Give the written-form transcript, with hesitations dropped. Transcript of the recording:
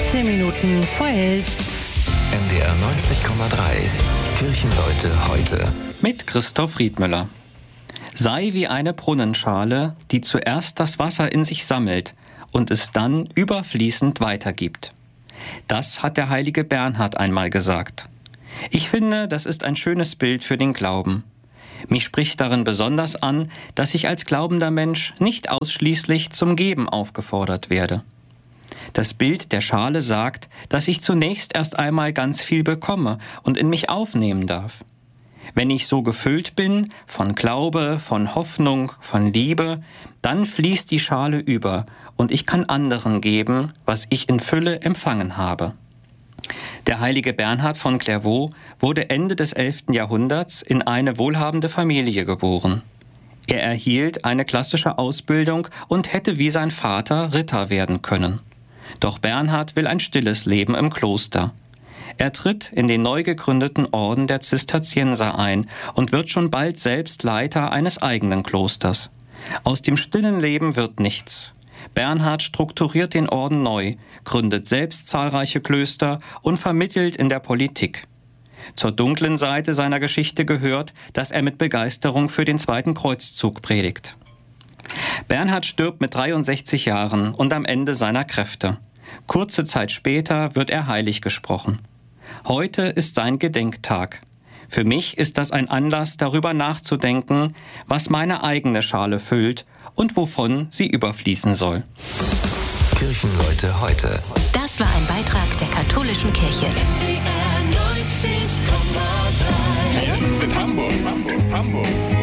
17 Minuten vor 11. NDR 90,3. Kirchenleute heute. Mit Christoph Riedmüller. Sei wie eine Brunnenschale, die zuerst das Wasser in sich sammelt und es dann überfließend weitergibt. Das hat der heilige Bernhard einmal gesagt. Ich finde, das ist ein schönes Bild für den Glauben. Mich spricht darin besonders an, dass ich als glaubender Mensch nicht ausschließlich zum Geben aufgefordert werde. Das Bild der Schale sagt, dass ich zunächst erst einmal ganz viel bekomme und in mich aufnehmen darf. Wenn ich so gefüllt bin, von Glaube, von Hoffnung, von Liebe, dann fließt die Schale über und ich kann anderen geben, was ich in Fülle empfangen habe. Der heilige Bernhard von Clairvaux wurde Ende des 11. Jahrhunderts in eine wohlhabende Familie geboren. Er erhielt eine klassische Ausbildung und hätte wie sein Vater Ritter werden können. Doch Bernhard will ein stilles Leben im Kloster. Er tritt in den neu gegründeten Orden der Zisterzienser ein und wird schon bald selbst Leiter eines eigenen Klosters. Aus dem stillen Leben wird nichts. Bernhard strukturiert den Orden neu, gründet selbst zahlreiche Klöster und vermittelt in der Politik. Zur dunklen Seite seiner Geschichte gehört, dass er mit Begeisterung für den Zweiten Kreuzzug predigt. Bernhard stirbt mit 63 Jahren und am Ende seiner Kräfte. Kurze Zeit später wird er heilig gesprochen. Heute ist sein Gedenktag. Für mich ist das ein Anlass, darüber nachzudenken, was meine eigene Schale füllt und wovon sie überfließen soll. Kirchenleute heute. Das war ein Beitrag der katholischen Kirche. Hier ist Hamburg.